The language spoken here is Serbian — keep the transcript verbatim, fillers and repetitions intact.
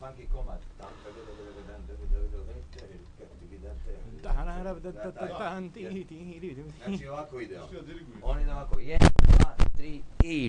funky combat. Znači ovako ide. On ide ovako. jedan, dva, tri i...